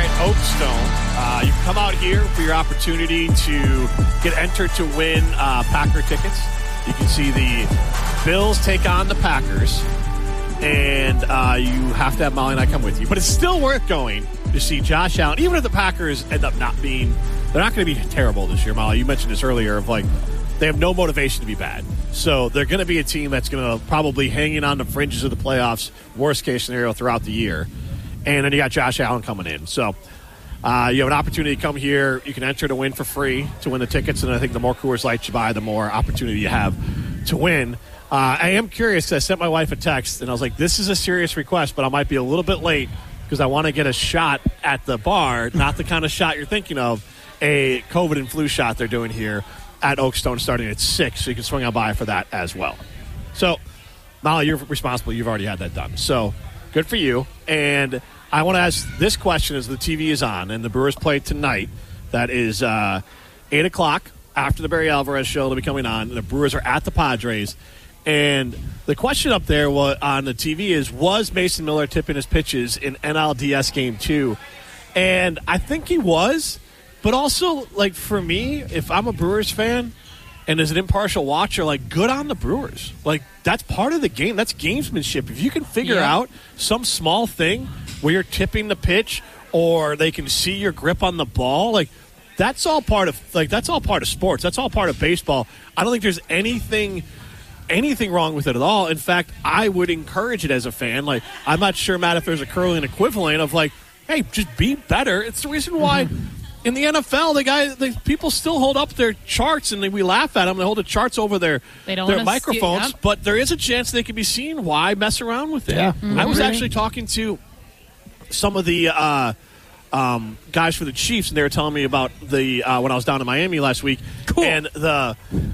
Oakstone. You can come out here for your opportunity to get entered to win Packer tickets. You can see the Bills take on the Packers, and you have to have Molly and I come with you. But it's still worth going to see Josh Allen, even if the Packers end up not being – they're not going to be terrible this year, Molly. You mentioned this earlier of like they have no motivation to be bad. So they're going to be a team that's going to probably hanging on the fringes of the playoffs, worst-case scenario throughout the year. And then you got Josh Allen coming in. So you have an opportunity to come here. You can enter to win for free to win the tickets. And I think the more Coors Light you buy, the more opportunity you have to win. I am curious. I sent my wife a text, and I was like, this is a serious request, but I might be a little bit late because I want to get a shot at the bar, not the kind of shot you're thinking of, a COVID and flu shot they're doing here at Oakstone starting at 6, so you can swing on by for that as well. So, Molly, you're responsible. You've already had that done. So, good for you. And I want to ask this question as the TV is on, and the Brewers play tonight. That is 8 o'clock after the Barry Alvarez show will be coming on. The Brewers are at the Padres. And the question up there on the TV is, was Mason Miller tipping his pitches in NLDS Game 2? And I think he was. But also, like, for me, if I'm a Brewers fan and as an impartial watcher, like, good on the Brewers. Like, that's part of the game. That's gamesmanship. If you can figure out some small thing where you're tipping the pitch or they can see your grip on the ball, like, that's all part of sports. That's all part of baseball. I don't think there's anything wrong with it at all. In fact, I would encourage it as a fan. Like, I'm not sure, Matt, if there's a curling equivalent of, like, hey, just be better. It's the reason why in the NFL, people still hold up their charts, and we laugh at them. They hold the charts over their microphones, but there is a chance they can be seen. Why mess around with it? Yeah. I was actually talking to some of the guys for the Chiefs, and they were telling me about the when I was down in Miami last week. Cool. And the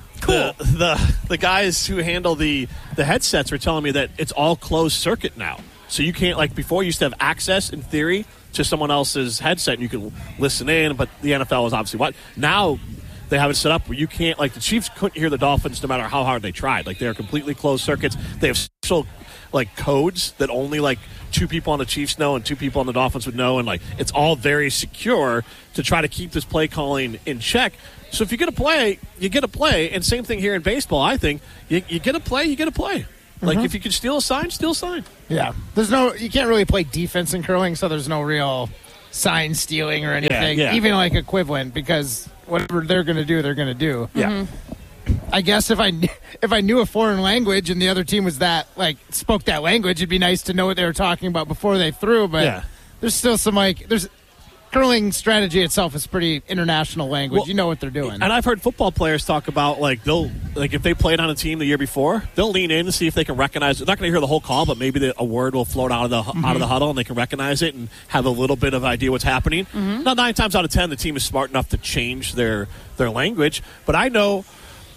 guys who handle the headsets were telling me that it's all closed circuit now. So you can't, like before, you used to have access in theory to someone else's headset and you can listen in, but the NFL was obviously what now they have it set up where you can't, like the Chiefs couldn't hear the Dolphins no matter how hard they tried. Like they're completely closed circuits. They have special like codes that only like 2 people on the Chiefs know and 2 people on the Dolphins would know, and like it's all very secure to try to keep this play calling in check. So if you get a play, you get a play, and same thing here in baseball. I think you get a play, you get a play. Like, if you can steal a sign, steal a sign. Yeah. You can't really play defense in curling, so there's no real sign stealing or anything, even like equivalent, because whatever they're going to do, they're going to do. Yeah. I guess if I knew a foreign language and the other team was spoke that language, it'd be nice to know what they were talking about before they threw, but there's still some curling strategy itself is pretty international language. Well, you know what they're doing. And I've heard football players talk about if they played on a team the year before, they'll lean in and see if they can recognize. They're not going to hear the whole call, but maybe a word will float out of the huddle and they can recognize it and have a little bit of idea what's happening. Now, 9 times out of 10, the team is smart enough to change their language. But I know,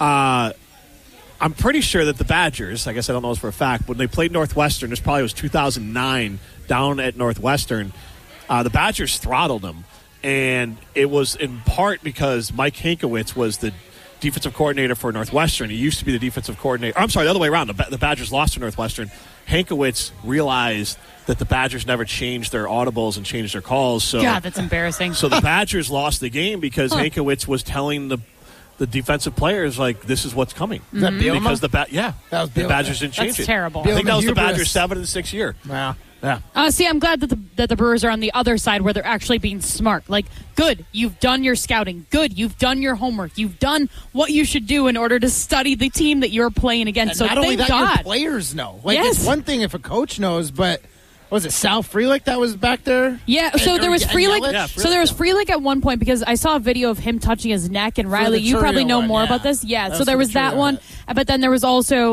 I'm pretty sure that the Badgers, I guess I don't know this for a fact, when they played Northwestern, this probably was 2009 down at Northwestern. The Badgers throttled them, and it was in part because Mike Hankwitz was the defensive coordinator for Northwestern. He used to be the defensive coordinator. I'm sorry, the other way around. The Badgers lost to Northwestern. Hankwitz realized that the Badgers never changed their audibles and changed their calls. So, God, that's embarrassing. So the Badgers lost the game because Hankwitz was telling the defensive players, like, this is what's coming. Is that Bielema? Because the Badgers didn't change it. That's terrible. I think that was the Badgers' 7th and 6th year. Wow. Yeah. See, I'm glad that the Brewers are on the other side where they're actually being smart. Like, good, you've done your scouting. Good, you've done your homework. You've done what you should do in order to study the team that you're playing against. And so not only that, God. your players know. Like, it's one thing if a coach knows, but was it Sal Frelick that was back there? Yeah, so there was Frelick. So there was Frelick at one point because I saw a video of him touching his neck. And Riley, you probably know more about this. Yeah, so there was that one. But then there was also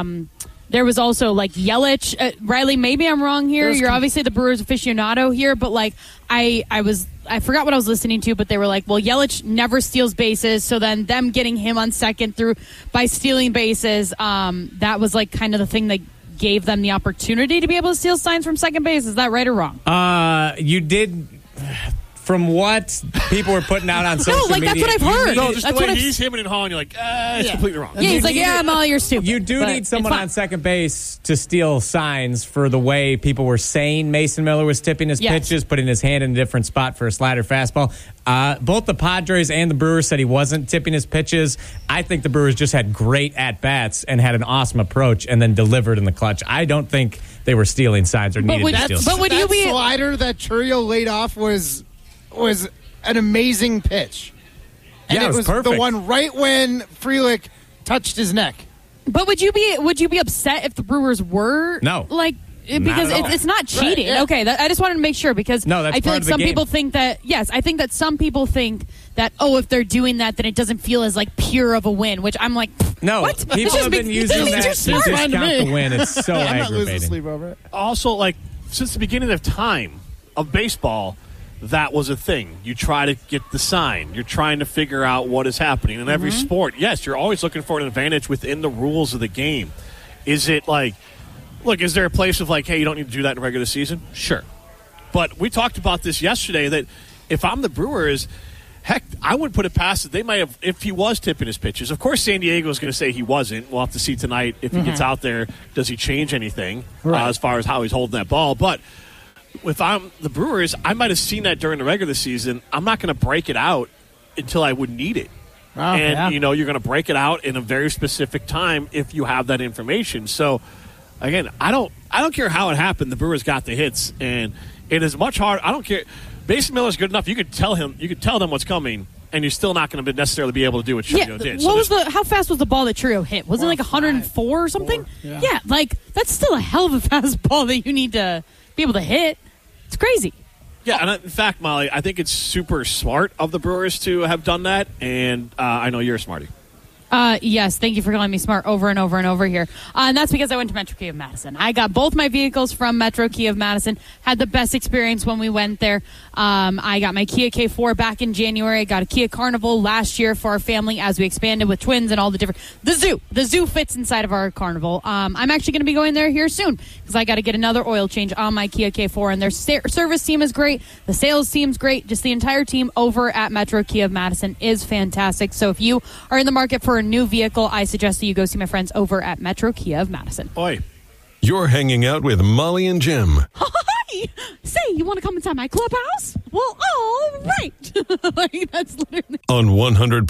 like Yelich. Riley, maybe I'm wrong here. You're obviously the Brewers aficionado here, but like I forgot what I was listening to, but they were like, well, Yelich never steals bases, so then them getting him on second by stealing bases, that was like kind of the thing that gave them the opportunity to be able to steal signs from second base. Is that right or wrong? You did From what people were putting out on social media. That's what I've heard. No, just the way he's him and Hahn, you're like, it's completely wrong. Yeah, he's like, Molly, you're stupid. You do need someone on second base to steal signs for the way people were saying Mason Miller was tipping his pitches, putting his hand in a different spot for a slider fastball. Both the Padres and the Brewers said he wasn't tipping his pitches. I think the Brewers just had great at-bats and had an awesome approach and then delivered in the clutch. I don't think they were stealing signs or needed to steal signs. But would you be slider that Chourio laid off was an amazing pitch. And it was perfect. The one right when Frelick touched his neck. But would you be upset if the Brewers were because it's not cheating. Right, yeah. Okay, I just wanted to make sure because I feel like some people think that I think that some people think that if they're doing that then it doesn't feel as like pure of a win, which I'm like no. What? People have been using that to discount the win. It's so aggravating. Also, like since the beginning of time of baseball, that was a thing. You try to get the sign. You're trying to figure out what is happening. In every sport, yes, you're always looking for an advantage within the rules of the game. Is it like, look, is there a place of like, hey, you don't need to do that in regular season? Sure. But we talked about this yesterday that if I'm the Brewers, heck, I wouldn't put it past it. They might have, if he was tipping his pitches. Of course, San Diego is going to say he wasn't. We'll have to see tonight if he gets out there. Does he change anything as far as how he's holding that ball? But if I'm the Brewers, I might have seen that during the regular season. I'm not going to break it out until I would need it. You're going to break it out in a very specific time if you have that information. So, again, I don't care how it happened. The Brewers got the hits, and it is much harder. I don't care. Mason Miller's good enough. You could tell them what's coming, and you're still not going to necessarily be able to do what Chourio did. How fast was the ball that Chourio hit? Was it like 104 or something? Yeah, that's still a hell of a fastball that you need to be able to hit. It's crazy. Yeah, and in fact, Molly, I think it's super smart of the Brewers to have done that, and I know you're a smarty. Yes, thank you for calling me smart over and over and over here. And that's because I went to Metro Kia of Madison. I got both my vehicles from Metro Kia of Madison. Had the best experience when we went there. I got my Kia K4 back in January. I got a Kia Carnival last year for our family as we expanded with twins and all the different... The zoo fits inside of our Carnival. I'm actually going to be going there here soon because I got to get another oil change on my Kia K4, and their service team is great. The sales team's great. Just the entire team over at Metro Kia of Madison is fantastic. So if you are in the market for a new vehicle, I suggest that you go see my friends over at Metro Kia of Madison. Oi. You're hanging out with Molly and Jim. Hi! Say, you want to come inside my clubhouse? Well, all right. That's literally... On 100.5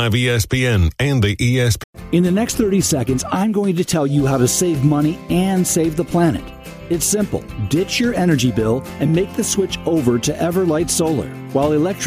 ESPN and the ESPN. In the next 30 seconds, I'm going to tell you how to save money and save the planet. It's simple. Ditch your energy bill and make the switch over to Everlight Solar. While electric